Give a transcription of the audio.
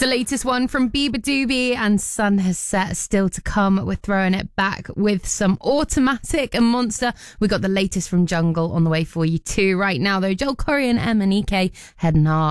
the latest one from Bieber Doobie, and Sun Has Set. Still to come. We're throwing it back with some Automatic and Monster. We got the latest from Jungle on the way for you too. Right now though, Joel Corey and MNEK, Head and Heart.